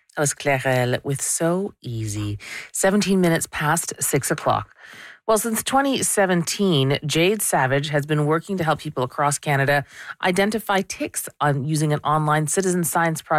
That was Clarel with So Easy. 17 minutes past 6 o'clock. Well, since 2017, Jade Savage has been working to help people across Canada identify ticks on using an online citizen science project